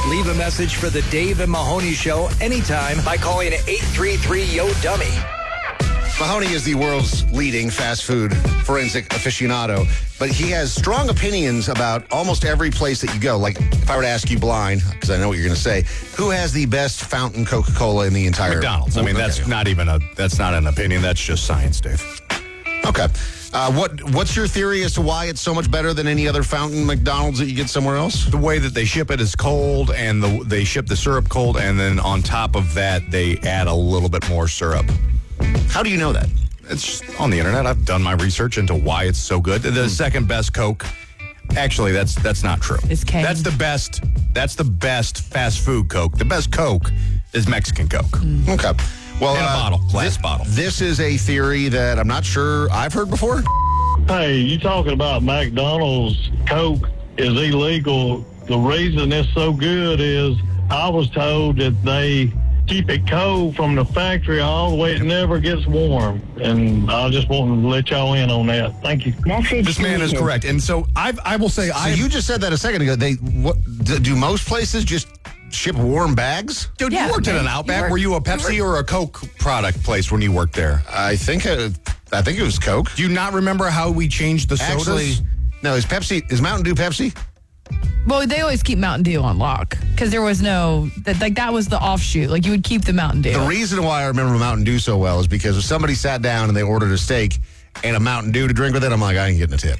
Leave a message for the Dave and Mahoney Show anytime by calling 833-YO-DUMMY. Mahoney is the world's leading fast food forensic aficionado, but he has strong opinions about almost every place that you go. Like, if I were to ask you blind, because I know what you're going to say, who has the best fountain Coca-Cola in the entire... McDonald's. I mean, that's not an opinion. That's just science, Dave. Okay. What's your theory as to why it's so much better than any other fountain McDonald's that you get somewhere else? The way that they ship it is cold, and they ship the syrup cold, and then on top of that, they add a little bit more syrup. How do you know that? It's on the internet. I've done my research into why it's so good. The second best Coke, actually, that's not true. It's Kane. That's the best fast food Coke. The best Coke is Mexican Coke. Okay. Well, In a bottle, glass bottle. This is a theory that I'm not sure I've heard before. Hey, you talking about McDonald's Coke is illegal. The reason it's so good is I was told that they keep it cold from the factory all the way. It never gets warm. And I just want to let y'all in on that. Thank you. This man is correct. And so I will say... So you just said that a second ago. Do most places just ship warm bags? Dude, you worked at an Outback. Were you a Pepsi or a Coke product place when you worked there? I think it was Coke. Do you not remember how we changed the sodas? Actually, no. Is Mountain Dew Pepsi? Well, they always keep Mountain Dew on lock because there was that was the offshoot. Like, you would keep the Mountain Dew. The reason why I remember Mountain Dew so well is because if somebody sat down and they ordered a steak and a Mountain Dew to drink with it, I'm like, I ain't getting a tip.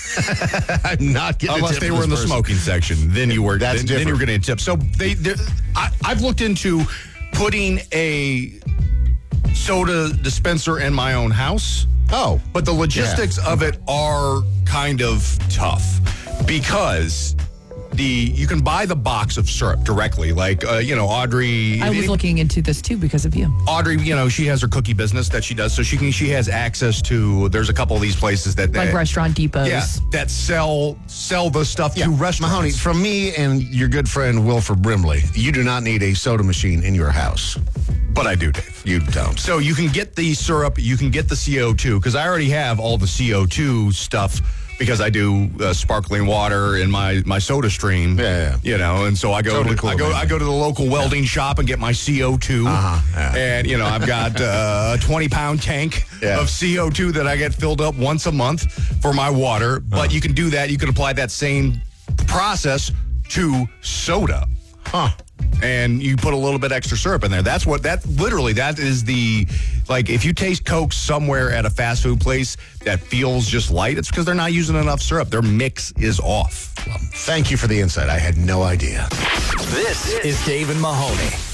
I'm not getting a tip. Unless they were in the smoking section. Then you were then you were getting a tip. So I've looked into putting a soda dispenser in my own house. Oh. But the logistics of it are kind of tough because you can buy the box of syrup directly. Like, Audrey... I was looking into this, too, because of you. Audrey, she has her cookie business that she does, so she has access to... There's a couple of these places that... Like restaurant depots. Yeah, that sell the stuff to restaurants. Mahoney, from me and your good friend Wilford Brimley, you do not need a soda machine in your house. But I do, Dave. You don't. So you can get the syrup, you can get the CO2, because I already have all the CO2 stuff because I do sparkling water in my soda stream. Yeah. And so I go Totally cool, I go to the local welding shop and get my CO2. Yeah. And I've got a 20-pound tank of CO2 that I get filled up once a month for my water. But you can do that. You can apply that same process to soda. And you put a little bit extra syrup in there. That is if you taste Coke somewhere at a fast food place that feels just light, it's because they're not using enough syrup. Their mix is off. Well, thank you for the insight. I had no idea. This is Dave and Mahoney.